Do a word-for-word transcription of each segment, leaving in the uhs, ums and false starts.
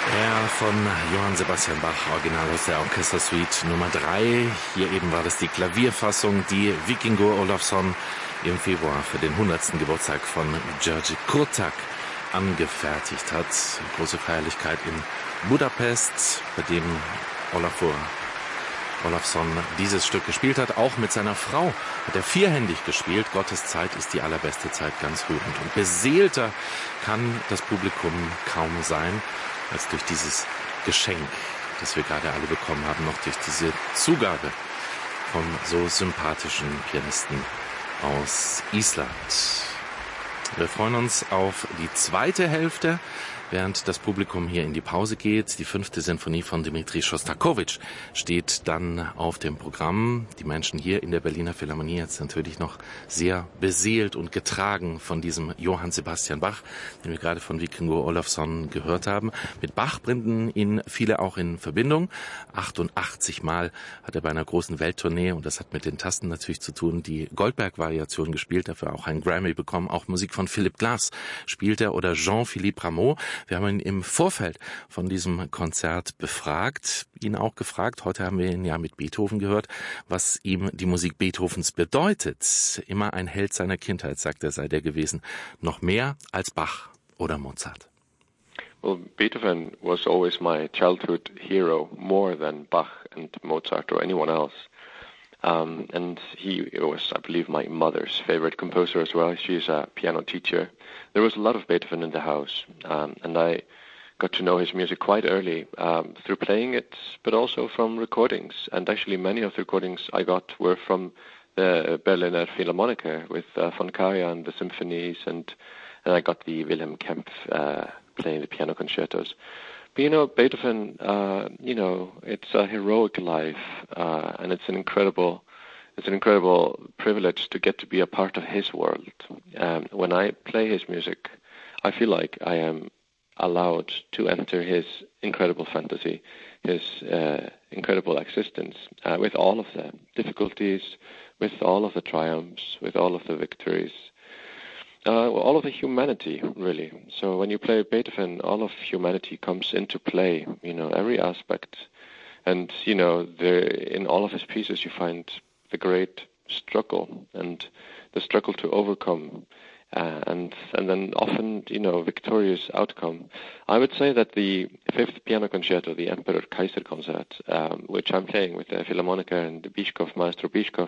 Ja, von Johann Sebastian Bach, Original aus der Orchestersuite Nummer drei. Hier eben war das die Klavierfassung, die Víkingur Ólafsson im Februar für den hundertsten Geburtstag von György Kurták angefertigt hat. Große Feierlichkeit in Budapest, bei dem Olafur Ólafsson dieses Stück gespielt hat. Auch mit seiner Frau hat er vierhändig gespielt. Gottes Zeit ist die allerbeste Zeit, ganz rührend. Und beseelter kann das Publikum kaum sein, als durch dieses Geschenk, das wir gerade alle bekommen haben, noch durch diese Zugabe vom so sympathischen Pianisten aus Island. Wir freuen uns auf die zweite Hälfte, während das Publikum hier in die Pause geht. Die fünfte Sinfonie von Dmitri Schostakowitsch steht dann auf dem Programm. Die Menschen hier in der Berliner Philharmonie jetzt natürlich noch sehr beseelt und getragen von diesem Johann Sebastian Bach, den wir gerade von Víkingur Ólafsson gehört haben. Mit Bach bringen ihn viele auch in Verbindung. achtundachtzig Mal hat er bei einer großen Welttournee, und das hat mit den Tasten natürlich zu tun, die Goldberg-Variation gespielt, dafür auch einen Grammy bekommen. Auch Musik von Philip Glass spielt er oder Jean-Philippe Rameau. Wir haben ihn im Vorfeld von diesem Konzert befragt, ihn auch gefragt, heute haben wir ihn ja mit Beethoven gehört, was ihm die Musik Beethovens bedeutet. Immer ein Held seiner Kindheit, sagt er, sei der gewesen. Noch mehr als Bach oder Mozart. Well, Beethoven was always my childhood hero, more than Bach and Mozart or anyone else. Um, and he was, I believe, my mother's favorite composer as well. She's a piano teacher. There was a lot of Beethoven in the house, um, and I got to know his music quite early um, through playing it, but also from recordings. And actually, many of the recordings I got were from the Berliner Philharmoniker with uh, von Karajan, the symphonies, and, and I got the Wilhelm Kempff uh, playing the piano concertos. But, you know, Beethoven, uh, you know, it's a heroic life, uh, and it's an incredible, it's an incredible privilege to get to be a part of his world. Um, when I play his music, I feel like I am allowed to enter his incredible fantasy, his uh, incredible existence, uh, with all of the difficulties, with all of the triumphs, with all of the victories. Uh, well, all of the humanity, really. So when you play Beethoven, all of humanity comes into play, you know, every aspect. And, you know, there, in all of his pieces you find the great struggle and the struggle to overcome, uh, and and then often, you know, victorious outcome. I would say that the fifth piano concerto, the Emperor Kaiser concert, um, which I'm playing with the Philharmoniker and the Bischkopf, Maestro Bischkopf,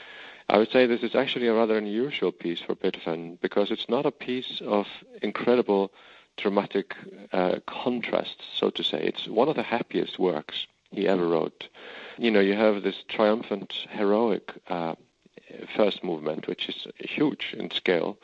I would say this is actually a rather unusual piece for Beethoven, because it's not a piece of incredible dramatic uh, contrast, so to say. It's one of the happiest works he ever wrote. You know, you have this triumphant, heroic uh, first movement, which is huge in scale.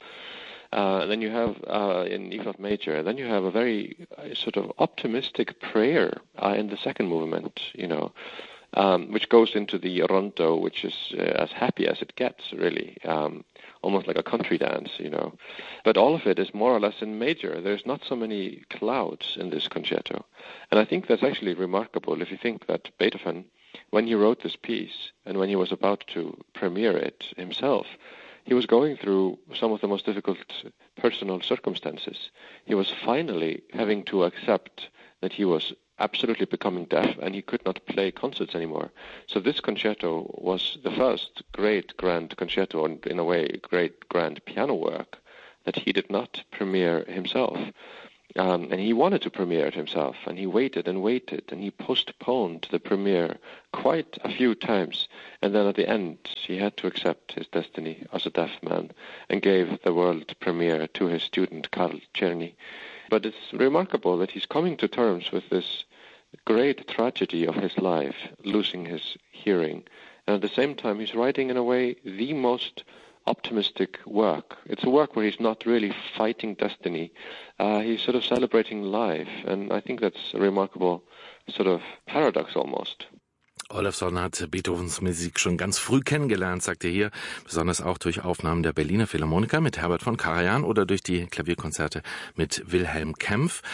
Uh, then you have uh, in E flat major, then you have a very uh, sort of optimistic prayer uh, in the second movement, you know. Um, which goes into the rondo, which is uh, as happy as it gets, really, um, almost like a country dance, you know. But all of it is more or less in major. There's not so many clouds in this concerto. And I think that's actually remarkable if you think that Beethoven, when he wrote this piece and when he was about to premiere it himself, he was going through some of the most difficult personal circumstances. He was finally having to accept that he was absolutely becoming deaf, and he could not play concerts anymore. So this concerto was the first great grand concerto, and in a way great grand piano work that he did not premiere himself. Um, and he wanted to premiere it himself, and he waited and waited, and he postponed the premiere quite a few times. And then at the end, he had to accept his destiny as a deaf man and gave the world premiere to his student, Karl Czerny. But it's remarkable that he's coming to terms with this great tragedy of his life, losing his hearing. And at the same time, he's writing, in a way, the most optimistic work. It's a work where he's not really fighting destiny. Uh, he's sort of celebrating life. And I think that's a remarkable sort of paradox almost. Ólafsson hat Beethovens Musik schon ganz früh kennengelernt, sagt er hier, besonders auch durch Aufnahmen der Berliner Philharmoniker mit Herbert von Karajan oder durch die Klavierkonzerte mit Wilhelm Kempff.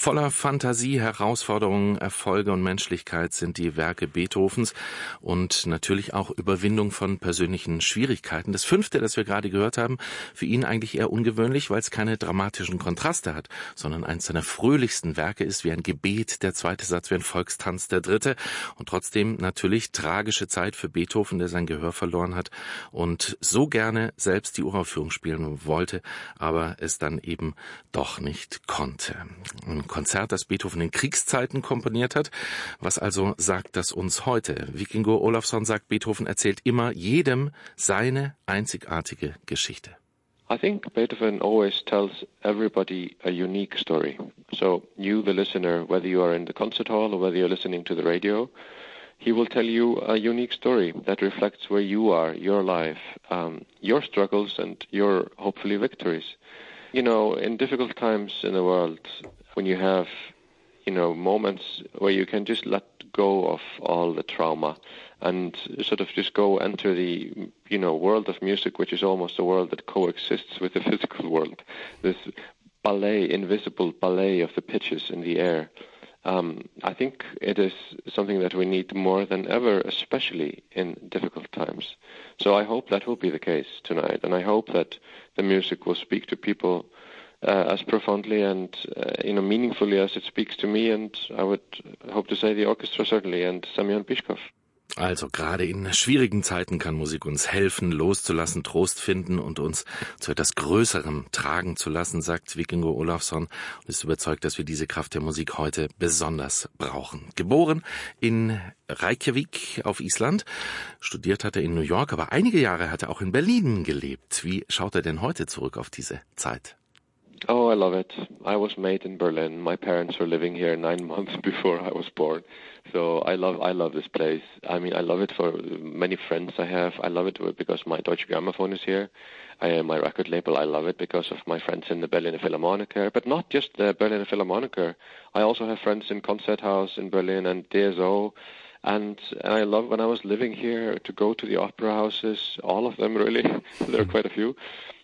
Voller Fantasie, Herausforderungen, Erfolge und Menschlichkeit sind die Werke Beethovens und natürlich auch Überwindung von persönlichen Schwierigkeiten. Das fünfte, das wir gerade gehört haben, für ihn eigentlich eher ungewöhnlich, weil es keine dramatischen Kontraste hat, sondern eines seiner fröhlichsten Werke ist wie ein Gebet, der zweite Satz wie ein Volkstanz, der dritte. Und trotzdem natürlich tragische Zeit für Beethoven, der sein Gehör verloren hat und so gerne selbst die Uraufführung spielen wollte, aber es dann eben doch nicht konnte. Ein Konzert, das Beethoven in Kriegszeiten komponiert hat. Was also sagt das uns heute? Víkingur Ólafsson sagt, Beethoven erzählt immer jedem seine einzigartige Geschichte. I think Beethoven always tells everybody a unique story. So you, the listener, whether you are in the concert hall or whether you're listening to the radio, he will tell you a unique story that reflects where you are, your life, um, your struggles and your, hopefully, victories. You know, in difficult times in the world, when you have, you know, moments where you can just let go of all the trauma and sort of just go enter the, you know, world of music, which is almost a world that coexists with the physical world. This ballet, invisible ballet of the pitches in the air. Um, I think it is something that we need more than ever, especially in difficult times. So I hope that will be the case tonight, and I hope that the music will speak to people uh, as profoundly and uh, you know meaningfully as it speaks to me, and I would hope to say the orchestra certainly, and Semyon Pishkov. Also gerade in schwierigen Zeiten kann Musik uns helfen, loszulassen, Trost finden und uns zu etwas Größerem tragen zu lassen, sagt Víkingur Ólafsson und ist überzeugt, dass wir diese Kraft der Musik heute besonders brauchen. Geboren in Reykjavik auf Island, studiert hat er in New York, aber einige Jahre hat er auch in Berlin gelebt. Wie schaut er denn heute zurück auf diese Zeit? Oh, I love it. I was made in Berlin. My parents were living here nine months before I was born. So I love I love this place. I mean, I love it for many friends I have. I love it because my Deutsche Grammophon is here. I, my record label, I love it because of my friends in the Berliner Philharmoniker. But not just the Berliner Philharmoniker. I also have friends in Konzerthaus in Berlin and D S O. And, and I love when I was living here to go to the opera houses, all of them really. There are quite a few.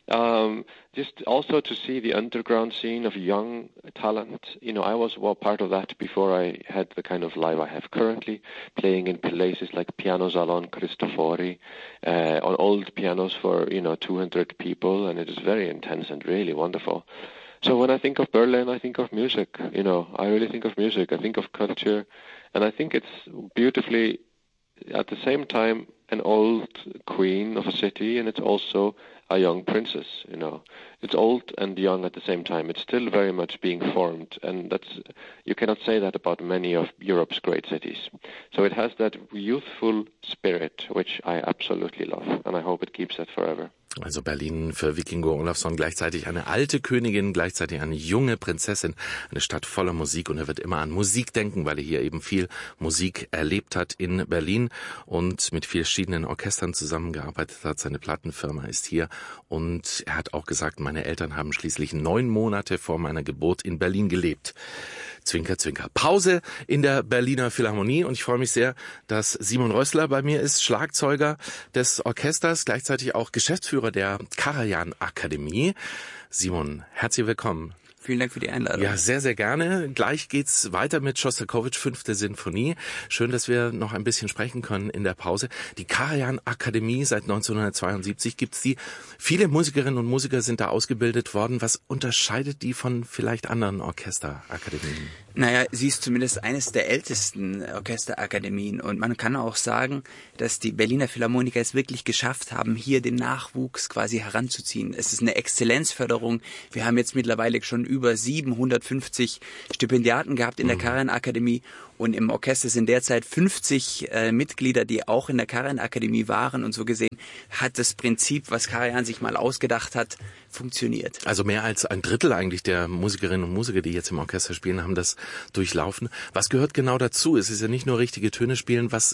Um, just also to see the underground scene of young talent. You know, I was well part of that before I had the kind of life I have currently, playing in places like Piano Salon Cristofori, uh, on old pianos for, you know, two hundred people, and it is very intense and really wonderful. So when I think of Berlin, I think of music, you know, I really think of music, I think of culture, and I think it's beautifully, at the same time, an old queen of a city, and it's also a young princess, you know. It's old and young at the same time. It's still very much being formed, and that's you cannot say that about many of Europe's great cities. So it has that youthful spirit, which I absolutely love, and I hope it keeps that forever. Also Berlin für Víkingur Ólafsson gleichzeitig eine alte Königin, gleichzeitig eine junge Prinzessin, eine Stadt voller Musik und er wird immer an Musik denken, weil er hier eben viel Musik erlebt hat in Berlin und mit verschiedenen Orchestern zusammengearbeitet hat. Seine Plattenfirma ist hier und er hat auch gesagt, meine Eltern haben schließlich neun Monate vor meiner Geburt in Berlin gelebt. Zwinker, zwinker. Pause in der Berliner Philharmonie und ich freue mich sehr, dass Simon Rössler bei mir ist, Schlagzeuger des Orchesters, gleichzeitig auch Geschäftsführer der Karajan-Akademie. Simon, herzlich willkommen. Vielen Dank für die Einladung. Ja, sehr, sehr gerne. Gleich geht's weiter mit Schostakowitsch, fünfte Sinfonie. Schön, dass wir noch ein bisschen sprechen können in der Pause. Die Karajan-Akademie, seit neunzehnhundertzweiundsiebzig gibt's die. Viele Musikerinnen und Musiker sind da ausgebildet worden. Was unterscheidet die von vielleicht anderen Orchesterakademien? Naja, sie ist zumindest eines der ältesten Orchesterakademien und man kann auch sagen, dass die Berliner Philharmoniker es wirklich geschafft haben, hier den Nachwuchs quasi heranzuziehen. Es ist eine Exzellenzförderung. Wir haben jetzt mittlerweile schon über siebenhundertfünfzig Stipendiaten gehabt in der Karajan-Akademie und im Orchester sind derzeit fünfzig äh, Mitglieder, die auch in der Karajan-Akademie waren und so gesehen hat das Prinzip, was Karajan sich mal ausgedacht hat, funktioniert. Also mehr als ein Drittel eigentlich der Musikerinnen und Musiker, die jetzt im Orchester spielen, haben das durchlaufen. Was gehört genau dazu? Es ist ja nicht nur richtige Töne spielen. Was,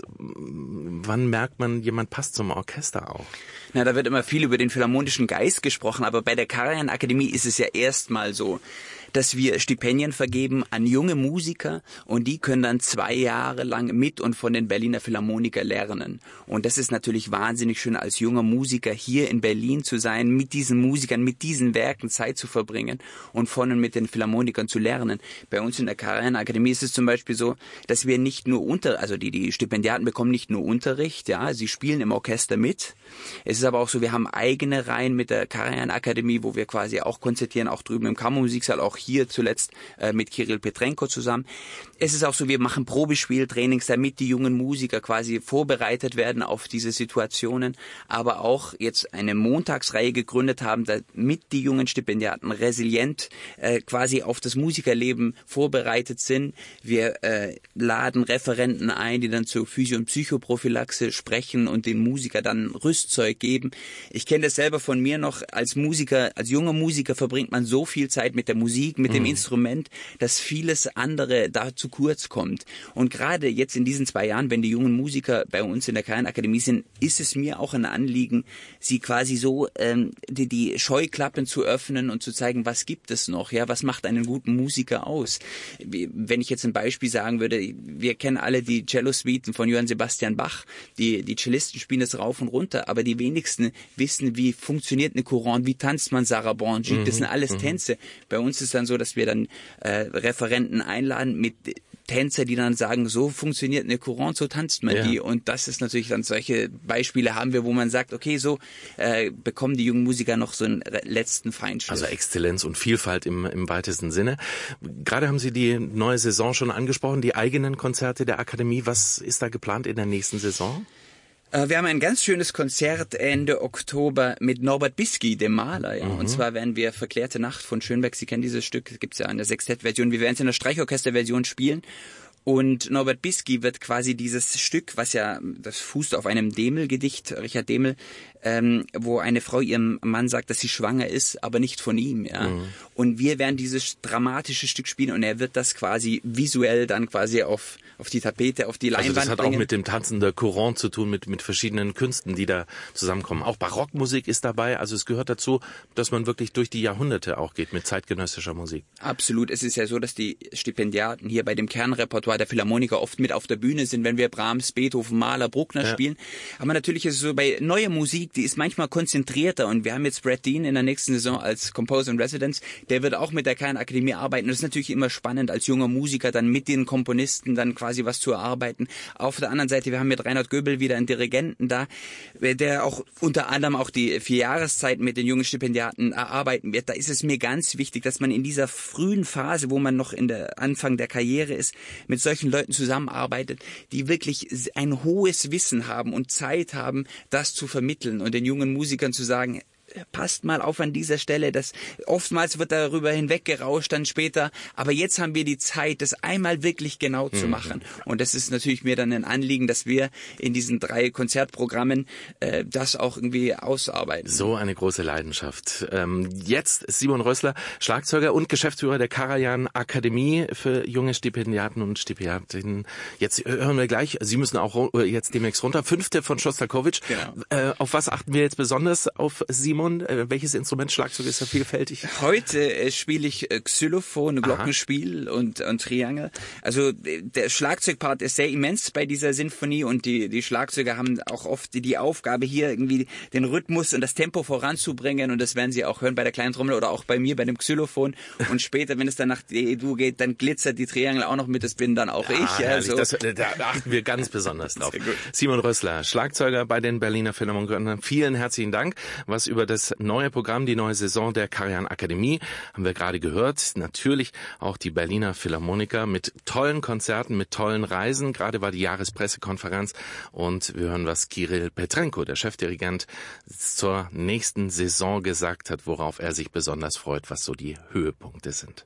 wann merkt man, jemand passt zum Orchester auch? Na, da wird immer viel über den philharmonischen Geist gesprochen, aber bei der Karajan-Akademie ist es ja erstmal so, dass wir Stipendien vergeben an junge Musiker und die können dann zwei Jahre lang mit und von den Berliner Philharmoniker lernen. Und das ist natürlich wahnsinnig schön, als junger Musiker hier in Berlin zu sein, mit diesen Musikern, mit diesen Werken Zeit zu verbringen und von und mit den Philharmonikern zu lernen. Bei uns in der Karajan-Akademie ist es zum Beispiel so, dass wir nicht nur unter, also die, die Stipendiaten bekommen nicht nur Unterricht, ja, sie spielen im Orchester mit. Es ist aber auch so, wir haben eigene Reihen mit der Karajan-Akademie, wo wir quasi auch konzertieren, auch drüben im Kammermusiksaal, auch hier zuletzt äh, mit Kirill Petrenko zusammen. Es ist auch so, wir machen Probespieltrainings, damit die jungen Musiker quasi vorbereitet werden auf diese Situationen, aber auch jetzt eine Montagsreihe gegründet haben, damit die jungen Stipendiaten resilient äh, quasi auf das Musikerleben vorbereitet sind. Wir äh, laden Referenten ein, die dann zur Physio- und Psychoprophylaxe sprechen und den Musiker dann Rüstzeug geben. Ich kenne das selber von mir noch, als Musiker, als junger Musiker verbringt man so viel Zeit mit der Musik, mit mhm. dem Instrument, dass vieles andere da zu kurz kommt. Und gerade jetzt in diesen zwei Jahren, wenn die jungen Musiker bei uns in der Karajan-Akademie sind, ist es mir auch ein Anliegen, sie quasi so ähm, die, die Scheuklappen zu öffnen und zu zeigen, was gibt es noch, ja, was macht einen guten Musiker aus? Wenn ich jetzt ein Beispiel sagen würde, wir kennen alle die Cello-Suiten von Johann Sebastian Bach, die, die Cellisten spielen das rauf und runter, aber die wenigsten wissen, wie funktioniert eine Courante, wie tanzt man Sarabande, mhm. das sind alles mhm. Tänze. Bei uns ist dann so, dass wir dann äh, Referenten einladen mit Tänzer, die dann sagen, so funktioniert eine Courante, so tanzt man ja. die. Und das ist natürlich dann, solche Beispiele haben wir, wo man sagt, okay, so äh, bekommen die jungen Musiker noch so einen letzten Feinschliff. Also Exzellenz und Vielfalt im, im weitesten Sinne. Gerade haben Sie die neue Saison schon angesprochen, die eigenen Konzerte der Akademie. Was ist da geplant in der nächsten Saison? Wir haben ein ganz schönes Konzert Ende Oktober mit Norbert Bisky, dem Maler. Ja. Mhm. Und zwar werden wir Verklärte Nacht von Schönberg, Sie kennen dieses Stück, gibt es ja in der Sextettversion. Wir werden es in der Streichorchesterversion spielen. Und Norbert Bisky wird quasi dieses Stück, was ja, das fußt auf einem Demel-Gedicht, Richard Demel, ähm, wo eine Frau ihrem Mann sagt, dass sie schwanger ist, aber nicht von ihm, ja. Mhm. Und wir werden dieses dramatische Stück spielen und er wird das quasi visuell dann quasi auf, auf die Tapete, auf die Leinwand bringen. Also das hat bringen. Auch mit dem Tanzen der Courante zu tun, mit, mit verschiedenen Künsten, die da zusammenkommen. Auch Barockmusik ist dabei, also es gehört dazu, dass man wirklich durch die Jahrhunderte auch geht mit zeitgenössischer Musik. Absolut. Es ist ja so, dass die Stipendiaten hier bei dem Kernrepertoire der Philharmoniker oft mit auf der Bühne sind, wenn wir Brahms, Beethoven, Mahler, Bruckner ja. spielen. Aber natürlich ist es so, bei neuer Musik, die ist manchmal konzentrierter und wir haben jetzt Brad Dean in der nächsten Saison als Composer in Residence, der wird auch mit der Karajan-Akademie arbeiten. Das ist natürlich immer spannend, als junger Musiker dann mit den Komponisten dann quasi was zu erarbeiten. Auf der anderen Seite, wir haben mit Reinhard Göbel wieder einen Dirigenten da, der auch unter anderem auch die vier Jahreszeiten mit den jungen Stipendiaten erarbeiten wird. Da ist es mir ganz wichtig, dass man in dieser frühen Phase, wo man noch in der Anfang der Karriere ist, mit solchen Leuten zusammenarbeitet, die wirklich ein hohes Wissen haben und Zeit haben, das zu vermitteln und den jungen Musikern zu sagen, passt mal auf an dieser Stelle, das oftmals wird darüber hinweggerauscht dann später, aber jetzt haben wir die Zeit, das einmal wirklich genau zu machen. Und das ist natürlich mir dann ein Anliegen, dass wir in diesen drei Konzertprogrammen äh, das auch irgendwie ausarbeiten. So eine große Leidenschaft. Ähm, jetzt Simon Rössler, Schlagzeuger und Geschäftsführer der Karajan Akademie für junge Stipendiaten und Stipendiatinnen. Jetzt hören wir gleich, Sie müssen auch jetzt demnächst runter, fünfte von Schostakowitsch. Genau. Äh, auf was achten wir jetzt besonders auf Simon? Welches Instrument? Schlagzeug ist ja vielfältig. Heute äh, spiele ich äh, Xylophon, Glockenspiel und, und Triangel. Also der Schlagzeugpart ist sehr immens bei dieser Sinfonie und die, die Schlagzeuger haben auch oft die, die Aufgabe, hier irgendwie den Rhythmus und das Tempo voranzubringen und das werden Sie auch hören bei der kleinen Trommel oder auch bei mir bei dem Xylophon. Und später, wenn es dann nach D-Dur geht, dann glitzert die Triangel auch noch mit, das bin dann auch ja, ich. Ja, so. das, da achten wir ganz besonders drauf. Simon Rössler, Schlagzeuger bei den Berliner Philharmonikern. Vielen herzlichen Dank. Was über das neue Programm, die neue Saison der Karajan Akademie, haben wir gerade gehört. Natürlich auch die Berliner Philharmoniker mit tollen Konzerten, mit tollen Reisen. Gerade war die Jahrespressekonferenz und wir hören, was Kirill Petrenko, der Chefdirigent, zur nächsten Saison gesagt hat, worauf er sich besonders freut, was so die Höhepunkte sind.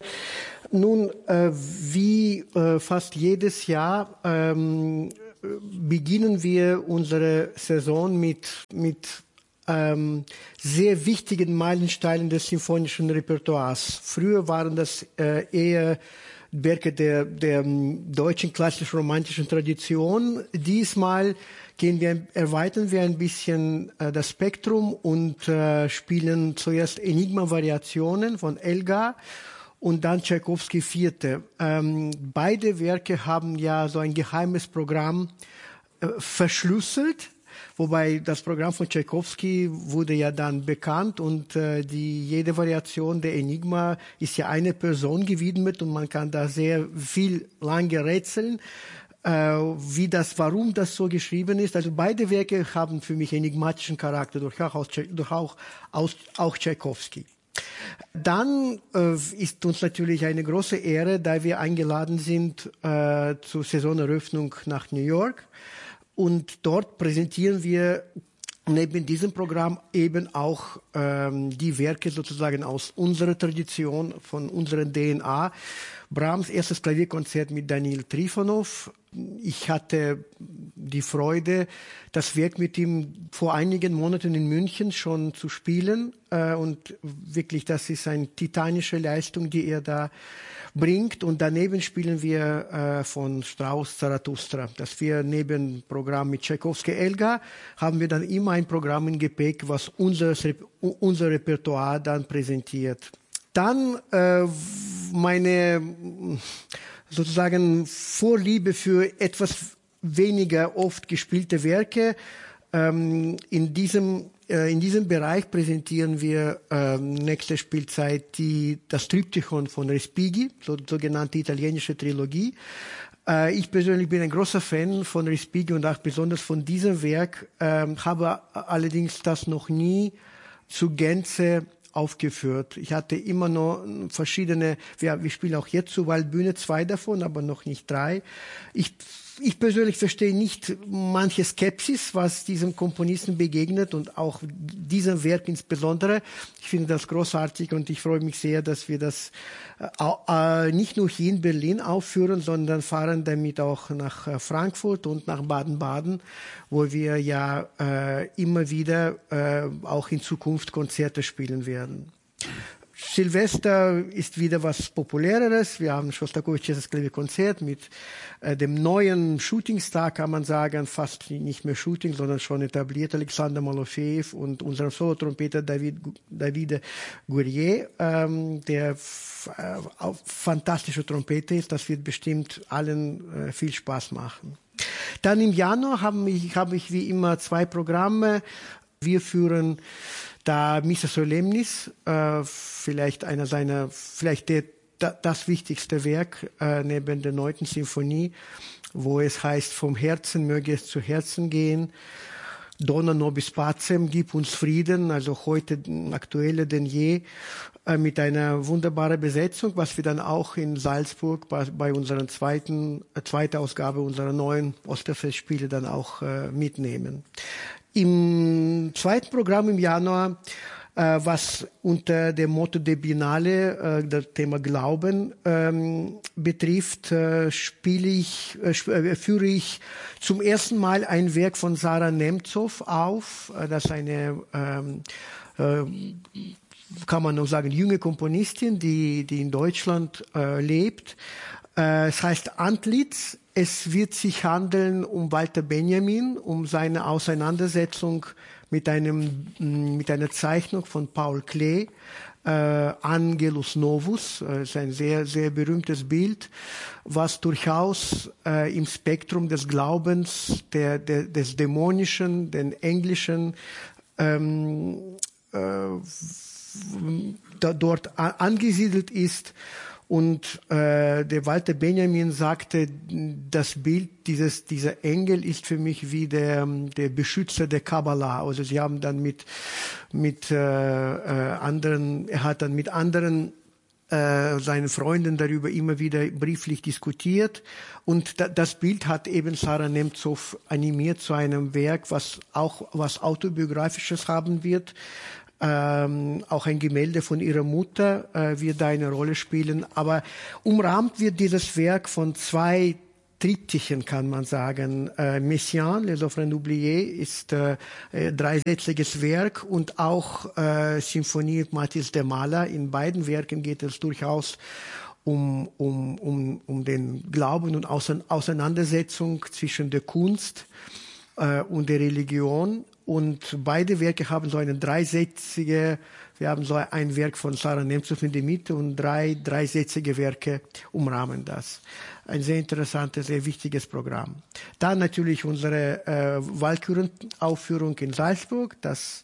Nun, äh, wie äh, fast jedes Jahr ähm, beginnen wir unsere Saison mit mit Ähm, sehr wichtigen Meilensteinen des symphonischen Repertoires. Früher waren das äh, eher Werke der, der um, deutschen klassisch-romantischen Tradition. Diesmal gehen wir, erweitern wir ein bisschen äh, das Spektrum und äh, spielen zuerst Enigma-Variationen von Elgar und dann Tschaikowski Vierte. Ähm, beide Werke haben ja so ein geheimes Programm äh, verschlüsselt, wobei das Programm von Tschaikowski wurde ja dann bekannt und äh, die jede Variation der Enigma ist ja eine Person gewidmet und man kann da sehr viel lange rätseln, äh, wie das, warum das so geschrieben ist. Also beide Werke haben für mich enigmatischen Charakter, durchaus, durchaus auch, auch Tschaikowski. Dann äh, ist uns natürlich eine große Ehre, da wir eingeladen sind äh, zur Saisoneröffnung nach New York. Und dort präsentieren wir neben diesem Programm eben auch ähm, die Werke sozusagen aus unserer Tradition, von unserer D N A. Brahms erstes Klavierkonzert mit Daniil Trifonov. Ich hatte die Freude, das Werk mit ihm vor einigen Monaten in München schon zu spielen. Äh, und wirklich, das ist eine titanische Leistung, die er da bringt. Und daneben spielen wir äh, von Strauss Zarathustra. Dass wir neben Programm mit Tschaikowski Elgar haben wir dann immer ein Programm im Gepäck, was unser, unser Repertoire dann präsentiert. Dann äh, meine sozusagen Vorliebe für etwas weniger oft gespielte Werke. Ähm, in diesem äh, in diesem Bereich präsentieren wir äh, nächste Spielzeit die das Triptychon von Respighi, so, sogenannte italienische Trilogie. Äh, ich persönlich bin ein großer Fan von Respighi und auch besonders von diesem Werk, äh, habe allerdings das noch nie zu Gänze aufgeführt. Ich hatte immer noch verschiedene, wir, wir spielen auch jetzt zur Waldbühne zwei davon, aber noch nicht drei. Ich, ich persönlich verstehe nicht manche Skepsis, was diesem Komponisten begegnet und auch diesem Werk insbesondere. Ich finde das großartig und ich freue mich sehr, dass wir das äh, nicht nur hier in Berlin aufführen, sondern fahren damit auch nach Frankfurt und nach Baden-Baden, wo wir ja äh, immer wieder äh, auch in Zukunft Konzerte spielen werden. Silvester ist wieder was Populäreres. Wir haben Schostakowitschs Klavierkonzert mit äh, dem neuen Shootingstar, kann man sagen, fast nicht mehr Shooting, sondern schon etabliert, Alexander Malofeev und unserem Solotrompeter David, Davide Gourier, ähm, der f- äh, fantastische Trompete ist. Das wird bestimmt allen äh, viel Spaß machen. Dann im Januar habe ich, habe ich wie immer zwei Programme. Wir führen da Missa Solemnis, äh, vielleicht einer seiner, vielleicht der, da, das wichtigste Werk äh, neben der neunten Sinfonie, wo es heißt, vom Herzen möge es zu Herzen gehen. Dona nobis pacem, gib uns Frieden, also heute aktueller denn je, äh, mit einer wunderbaren Besetzung, was wir dann auch in Salzburg bei, bei unserer zweiten, äh, zweiten Ausgabe unserer neuen Osterfestspiele dann auch äh, mitnehmen. Im zweiten Programm im Januar, äh, was unter dem Motto der Biennale, äh, das Thema Glauben ähm, betrifft, äh, spiele ich, äh, führe ich zum ersten Mal ein Werk von Sarah Nemtsov auf. Äh, das ist eine, ähm, äh, kann man noch sagen, junge Komponistin, die, die in Deutschland äh, lebt. Äh, es heißt Antlitz. Es wird sich handeln um Walter Benjamin, um seine Auseinandersetzung mit einem mit einer Zeichnung von Paul Klee, äh, Angelus Novus, äh, ist ein sehr sehr berühmtes Bild, was durchaus äh, im Spektrum des Glaubens, der, der des Dämonischen, den Englischen ähm, äh, da, dort a- angesiedelt ist. Und äh, der Walter Benjamin sagte, das Bild dieses dieser Engel ist für mich wie der der Beschützer der Kabbalah. Also sie haben dann mit mit äh, äh, anderen, er hat dann mit anderen äh, seinen Freunden darüber immer wieder brieflich diskutiert. Und da, das Bild hat eben Sarah Nemtsov animiert zu einem Werk, was auch was Autobiografisches haben wird. Ähm, auch ein Gemälde von ihrer Mutter äh, wird da eine Rolle spielen. Aber umrahmt wird dieses Werk von zwei Triptychen, kann man sagen. Äh, Messiaen, Les Offrandes oubliées, ist äh, ein dreisätziges Werk und auch äh, Symphonie Mathis de Mala. In beiden Werken geht es durchaus um, um, um, um den Glauben und Auseinandersetzung zwischen der Kunst äh, und der Religion. Und beide Werke haben so eine dreisätzige, wir haben so ein Werk von Sarah Nemtsov in der Mitte und drei dreisätzige Werke umrahmen das. Ein sehr interessantes, sehr wichtiges Programm. Dann natürlich unsere äh, Walkürenaufführung in Salzburg. Das,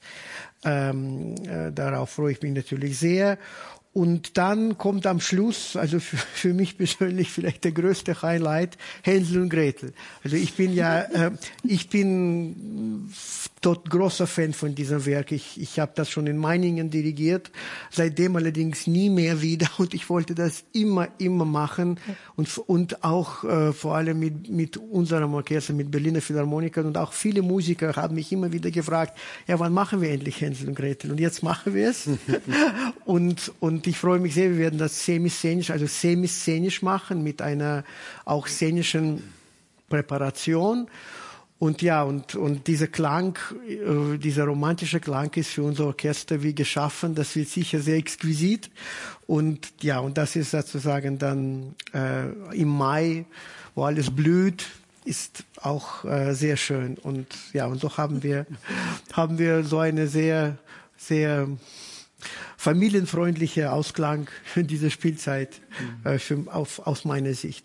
ähm, äh, darauf freue ich mich natürlich sehr. Und dann kommt am Schluss, also für, für mich persönlich vielleicht der größte Highlight, Hänsel und Gretel. Also ich bin ja, äh, ich bin tot großer Fan von diesem Werk. Ich, ich habe das schon in Meiningen dirigiert, seitdem allerdings nie mehr wieder. Und ich wollte das immer, immer machen und und auch äh, vor allem mit mit unserem Orchester, mit Berliner Philharmonikern und auch viele Musiker haben mich immer wieder gefragt, ja, wann machen wir endlich Hänsel und Gretel? Und jetzt machen wir es. und und Und ich freue mich sehr, wir werden das semiszenisch, also semiszenisch machen mit einer auch szenischen Präparation. Und ja, und, und dieser Klang, äh, dieser romantische Klang ist für unser Orchester wie geschaffen. Das wird sicher sehr exquisit. Und ja, und das ist sozusagen dann äh, im Mai, wo alles blüht, ist auch äh, sehr schön. Und ja, und so haben wir, haben wir so eine sehr, sehr familienfreundlicher Ausklang für diese Spielzeit äh, für, auf, aus meiner Sicht.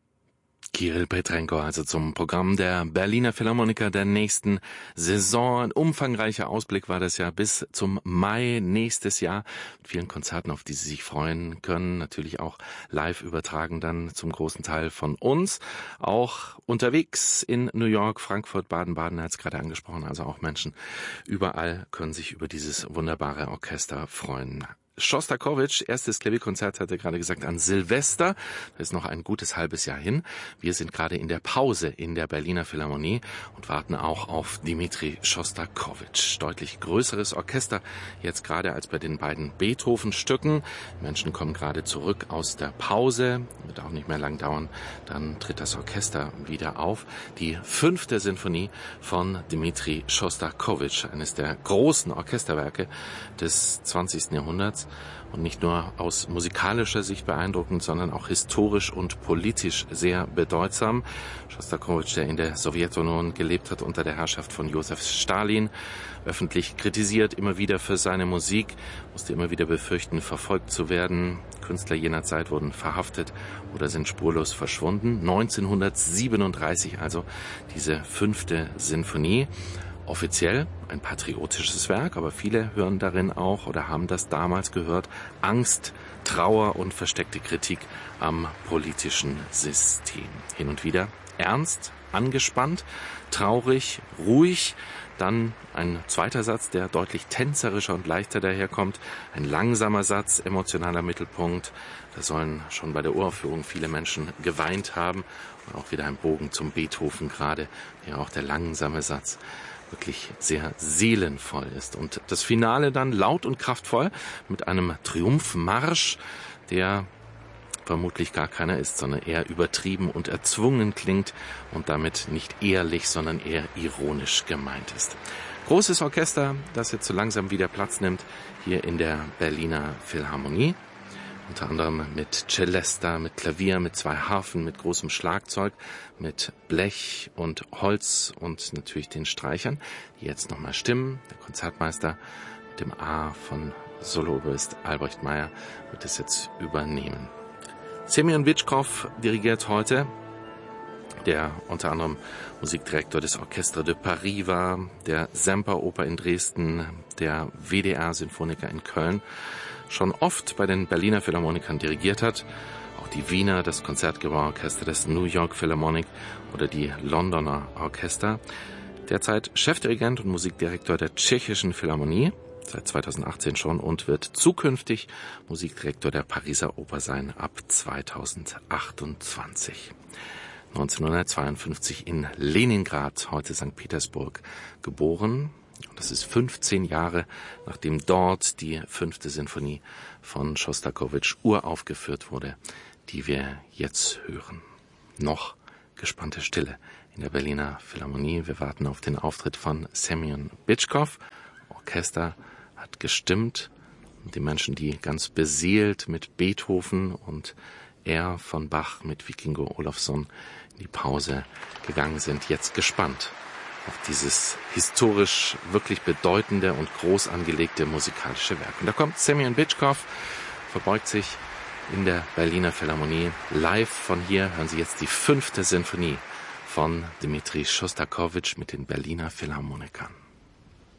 Kirill Petrenko, also zum Programm der Berliner Philharmoniker der nächsten Saison. Ein umfangreicher Ausblick war das ja bis zum Mai nächstes Jahr. Mit vielen Konzerten, auf die Sie sich freuen können. Natürlich auch live übertragen dann zum großen Teil von uns. Auch unterwegs in New York, Frankfurt, Baden-Baden, er hat es gerade angesprochen. Also auch Menschen überall können sich über dieses wunderbare Orchester freuen. Schostakowitsch, erstes Klavierkonzert, hat er gerade gesagt, an Silvester. Das ist noch ein gutes halbes Jahr hin. Wir sind gerade in der Pause in der Berliner Philharmonie und warten auch auf Dmitri Schostakowitsch. Deutlich größeres Orchester jetzt gerade als bei den beiden Beethoven-Stücken. Menschen kommen gerade zurück aus der Pause. Wird auch nicht mehr lang dauern. Dann tritt das Orchester wieder auf. Die fünfte Sinfonie von Dmitri Schostakowitsch, eines der großen Orchesterwerke des zwanzigsten Jahrhunderts. Und nicht nur aus musikalischer Sicht beeindruckend, sondern auch historisch und politisch sehr bedeutsam. Schostakowitsch, der in der Sowjetunion gelebt hat unter der Herrschaft von Josef Stalin, öffentlich kritisiert immer wieder für seine Musik, musste immer wieder befürchten, verfolgt zu werden. Künstler jener Zeit wurden verhaftet oder sind spurlos verschwunden. neunzehnhundertsiebenunddreißig also diese fünfte Sinfonie. Offiziell ein patriotisches Werk, aber viele hören darin auch oder haben das damals gehört, Angst, Trauer und versteckte Kritik am politischen System. Hin und wieder ernst, angespannt, traurig, ruhig. Dann ein zweiter Satz, der deutlich tänzerischer und leichter daherkommt. Ein langsamer Satz, emotionaler Mittelpunkt. Da sollen schon bei der Uraufführung viele Menschen geweint haben. Und auch wieder ein Bogen zum Beethoven gerade, ja auch der langsame Satz wirklich sehr seelenvoll ist. Und das Finale dann laut und kraftvoll mit einem Triumphmarsch, der vermutlich gar keiner ist, sondern eher übertrieben und erzwungen klingt und damit nicht ehrlich, sondern eher ironisch gemeint ist. Großes Orchester, das jetzt so langsam wieder Platz nimmt, hier in der Berliner Philharmonie. Unter anderem mit Celesta, mit Klavier, mit zwei Harfen, mit großem Schlagzeug, mit Blech und Holz und natürlich den Streichern, die jetzt nochmal stimmen. Der Konzertmeister mit dem A von Soloist Albrecht Meyer wird es jetzt übernehmen. Semyon Bitschkow dirigiert heute, der unter anderem Musikdirektor des Orchestre de Paris war, der Semperoper in Dresden, der W D R-Sinfoniker in Köln, schon oft bei den Berliner Philharmonikern dirigiert hat, auch die Wiener, das Konzertgebauorchester des New York Philharmonic oder die Londoner Orchester. Derzeit Chefdirigent und Musikdirektor der Tschechischen Philharmonie, seit zweitausendachtzehn schon, und wird zukünftig Musikdirektor der Pariser Oper sein ab zweitausendachtundzwanzig. neunzehnhundertzweiundfünfzig in Leningrad, heute Sankt Petersburg, geboren. Und das ist fünfzehn Jahre, nachdem dort die fünfte Sinfonie von Schostakowitsch uraufgeführt wurde, die wir jetzt hören. Noch gespannte Stille in der Berliner Philharmonie. Wir warten auf den Auftritt von Semyon Bitschkow. Orchester hat gestimmt und die Menschen, die ganz beseelt mit Beethoven und er von Bach mit Vikingo Olafsson in die Pause gegangen sind, jetzt gespannt auch dieses historisch wirklich bedeutende und groß angelegte musikalische Werk. Und da kommt Semyon Bitschkow, verbeugt sich in der Berliner Philharmonie. Live von hier hören Sie jetzt die fünfte Sinfonie von Dmitri Schostakowitsch mit den Berliner Philharmonikern.